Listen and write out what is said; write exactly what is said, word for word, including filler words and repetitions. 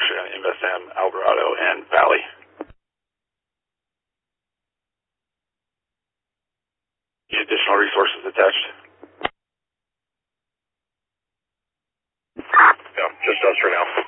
InvestSam, Alvarado, and Valley. Any additional resources attached? No, just us for now.